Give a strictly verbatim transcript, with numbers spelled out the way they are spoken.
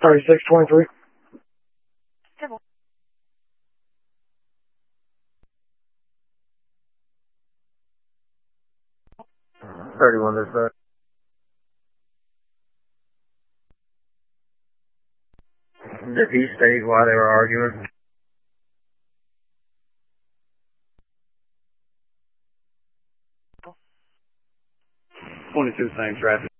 thirty-six twenty-three. thirty-one, there's that. Did he state why they were arguing? twenty-two, same traffic.